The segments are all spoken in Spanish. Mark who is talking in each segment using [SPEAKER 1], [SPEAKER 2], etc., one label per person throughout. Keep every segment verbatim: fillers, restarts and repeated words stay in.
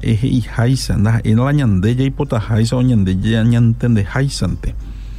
[SPEAKER 1] eje y haisa nda en la ñande ya ipota haisa o ñande ya ñantende haisante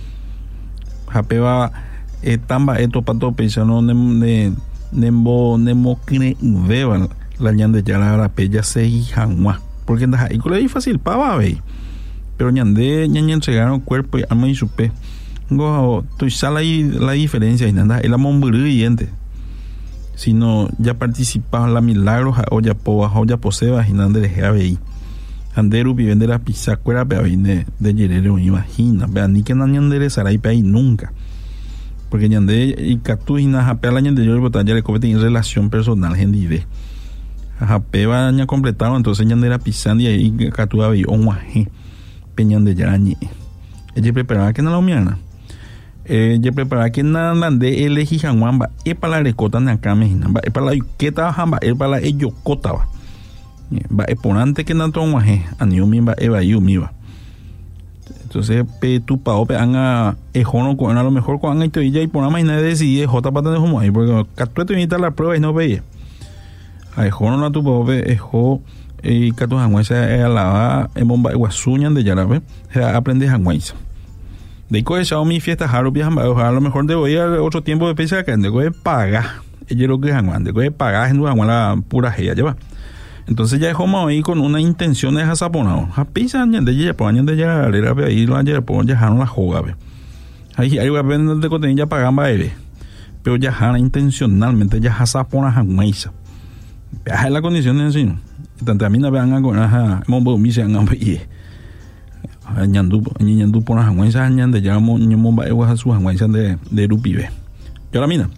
[SPEAKER 1] japeva etamba eto pato pensano ne ne nembo nemo kine veva la ñande ya la pella se hijanwa porque nda y es fácil pava ve pero ñande ñaña entregaron cuerpo y alma y supe go tu sala y la diferencia y nada el amor y ente sino ya participaba la milagros o ya po o ya poseba y nada de ahí anderu viviendo la pizza cuera pero viene de yerero imagina vean ni que no ñande sarai pe ahí nunca porque ñande y catu y nada pe la ñande yo botalla le comete en relación personal gente jape va ña completaron entonces ñande la pizza y ahí catu ahí on waje peñan de yañi ella preparaba que no la miana eh ella preparaba que nada de elegí janwamba e para la recota na camina va e para la que ta jamba e para la ello cota va va e ponante que na to waje anio mi va e va yu mi va entonces pe tu pa ope anga e jono con a lo mejor con anga y ya y ponama y nada decide jota para tener como ahí porque catueto invita la prueba y no veía ai jono na tu pa ope e jo y catu janguaisa e alaba en bomba guasuñan de yarabe aprende janguaisa de co esa mi fiesta jaro viajan a lo mejor de voy a otro tiempo de pesa que de co paga ella lo que janguan de co paga en janguan la pura gea lleva entonces ya dejó ahí con una intención de jasaponado a pisa de ella por años de ya era ahí lo ayer por ya jaron la joga ve ahí hay que vender de coten ya pagan baile pero ya jana intencionalmente ya jasapona janguaisa viaja la condición en sí tanto a mí no vean algo ajá mombo mi se han ambi ñandu ñandu por las janguaisas ñande ya mo ñomba e wa su janguaisas de de rupibe yo la mina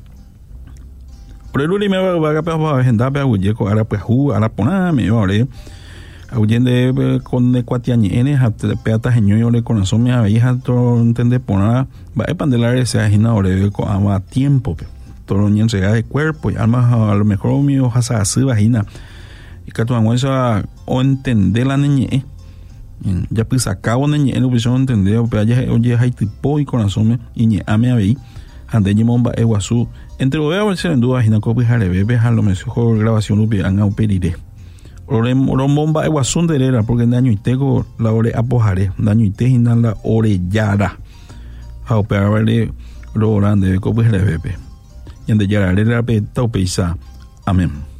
[SPEAKER 1] pero el me va a pa agenda pa huye ko ara pues hu ara pona me ore huyende con de cuatiañenes a peata geño le corazón mi hija to entende pona va a pandelar ese agina ore ko a tiempo todo ñen se de cuerpo y alma a lo mejor mi hoja se vagina y que tu anguesa o entender la niñe ya pues acabo niñe en opción entender o ya oye hay tipo y corazón y ni ame a ver ande ni momba e guasu entre voy a ver en duda vagina ko pues jare bebe a lo mejor grabación lo bien a pediré ore oro bomba e guasun de era porque daño y tego la ore apojare daño y te hinan la orellada a operarle lo grande ko pues jare bebe y ande ya la pe tau peisa amén.